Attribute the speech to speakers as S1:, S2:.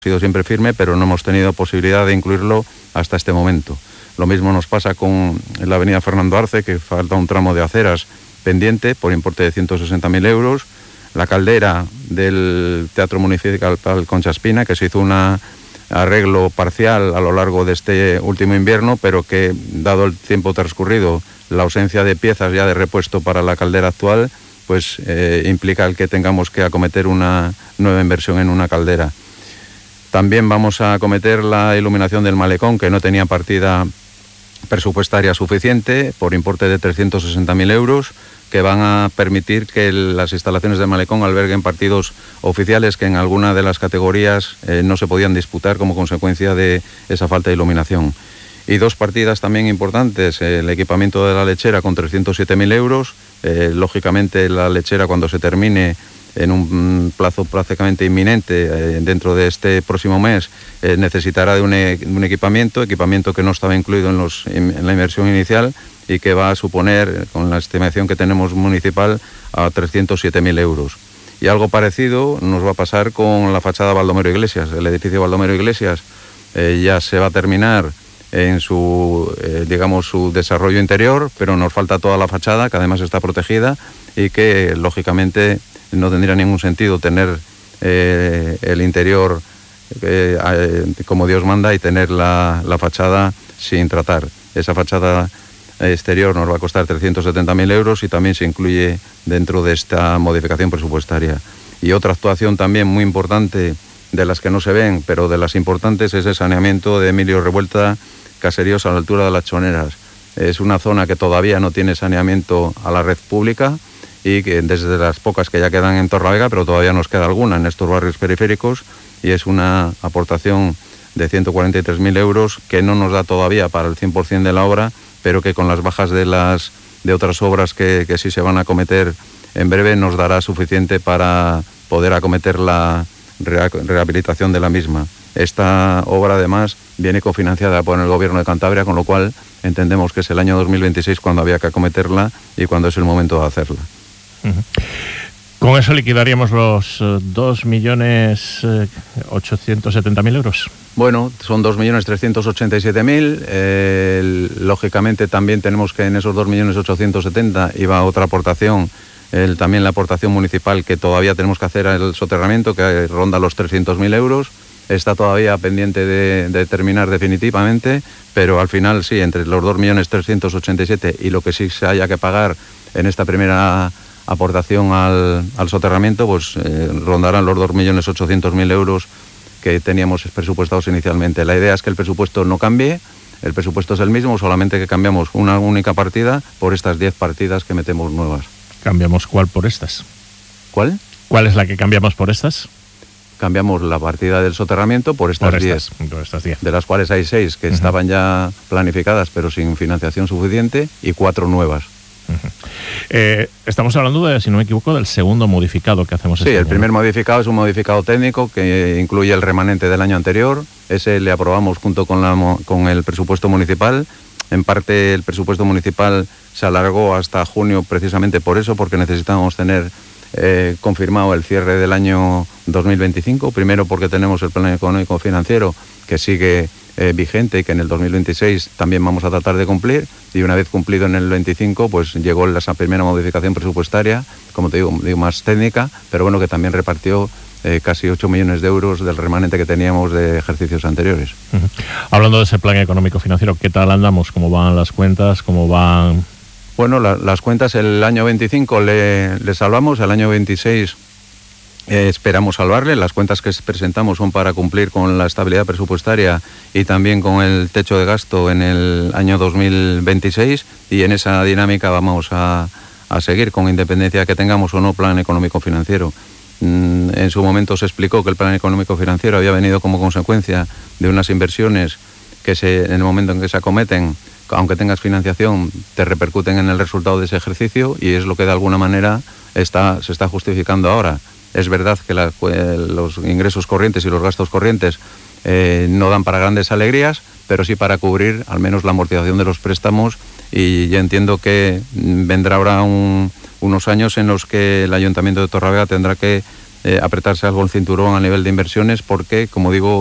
S1: sido siempre firme, pero no hemos tenido posibilidad de incluirlo hasta este momento. Lo mismo nos pasa con la avenida Fernando Arce, que falta un tramo de aceras pendiente por importe de 160.000 euros. La caldera del Teatro Municipal Concha Espina, que se hizo un arreglo parcial a lo largo de este último invierno, pero que, dado el tiempo transcurrido, la ausencia de piezas ya de repuesto para la caldera actual, pues implica el que tengamos que acometer una nueva inversión en una caldera. También vamos a acometer la iluminación del malecón, que no tenía partida presupuestaria suficiente, por importe de 360.000 euros, que van a permitir que las instalaciones del malecón alberguen partidos oficiales que en alguna de las categorías no se podían disputar como consecuencia de esa falta de iluminación. Y dos partidas también importantes: el equipamiento de la lechera con 307.000 euros. Lógicamente la lechera, cuando se termine en un plazo prácticamente inminente, dentro de este próximo mes, necesitará de un equipamiento que no estaba incluido en la inversión inicial, y que va a suponer, con la estimación que tenemos municipal, a 307.000 euros. Y algo parecido nos va a pasar con la fachada Baldomero Iglesias. El edificio Baldomero Iglesias ya se va a terminar en su desarrollo interior, pero nos falta toda la fachada, que además está protegida, y que lógicamente no tendría ningún sentido tener el interior como Dios manda y tener la fachada sin tratar. Esa fachada exterior nos va a costar 370.000 euros y también se incluye dentro de esta modificación presupuestaria. Y otra actuación también muy importante, de las que no se ven, pero de las importantes, es el saneamiento de Emilio Revuelta, Caseríos, a la altura de las Choneras. Es una zona que todavía no tiene saneamiento a la red pública, y que desde las pocas que ya quedan en Torlavega, pero todavía nos queda alguna en estos barrios periféricos, y es una aportación de 143.000 euros que no nos da todavía para el 100% de la obra, pero que con las bajas de otras obras que sí se van a acometer en breve nos dará suficiente para poder acometer la rehabilitación de la misma. Esta obra además viene cofinanciada por el Gobierno de Cantabria, con lo cual entendemos que es el año 2026 cuando había que acometerla y cuando es el momento de hacerla.
S2: Con eso liquidaríamos los 2.870.000 euros. Bueno,
S1: son 2.387.000. Lógicamente también tenemos que en esos 2.870.000 iba otra aportación, también la aportación municipal, que todavía tenemos que hacer al soterramiento, que ronda los 300.000 euros. Está todavía pendiente de terminar definitivamente, pero al final sí, entre los 2.387.000 y lo que sí se haya que pagar en esta primera aportación al soterramiento, pues rondarán los 2.800.000 euros que teníamos presupuestados inicialmente. La idea es que el presupuesto no cambie, el presupuesto es el mismo, solamente que cambiamos una única partida por estas 10 partidas que metemos nuevas.
S2: ¿Cambiamos cuál por estas?
S1: ¿Cuál?
S2: ¿Cuál es la que cambiamos por estas?
S1: Cambiamos la partida del soterramiento por estas 10, de las cuales hay 6 que estaban ya planificadas pero sin financiación suficiente, y 4 nuevas.
S2: Estamos hablando de, si no me equivoco, del segundo modificado que hacemos.
S1: Sí, el primer modificado es un modificado técnico que incluye el remanente del año anterior. Ese le aprobamos junto con el presupuesto municipal. En parte el presupuesto municipal se alargó hasta junio precisamente por eso, porque necesitábamos tener confirmado el cierre del año 2025. Primero porque tenemos el plan económico financiero que sigue vigente y que en el 2026 también vamos a tratar de cumplir, y una vez cumplido en el 25 pues llegó esa primera modificación presupuestaria, como te digo más técnica, pero bueno, que también repartió casi 8 millones de euros del remanente que teníamos de ejercicios anteriores.
S2: Hablando de ese plan económico financiero, ¿qué tal andamos? ¿Cómo van las cuentas? ¿Cómo van?
S1: Bueno, las cuentas el año 25 le salvamos, el año 26 esperamos salvarle. Las cuentas que presentamos son para cumplir con la estabilidad presupuestaria y también con el techo de gasto en el año 2026, y en esa dinámica vamos a seguir, con independencia que tengamos o no plan económico financiero. En su momento se explicó que el plan económico financiero había venido como consecuencia de unas inversiones que en el momento en que se acometen, aunque tengas financiación, te repercuten en el resultado de ese ejercicio, y es lo que de alguna manera se está justificando ahora. Es verdad que los ingresos corrientes y los gastos corrientes no dan para grandes alegrías, pero sí para cubrir al menos la amortización de los préstamos, y ya entiendo que vendrá ahora unos años en los que el Ayuntamiento de Torlavega tendrá que apretarse algo el cinturón a nivel de inversiones porque, como digo,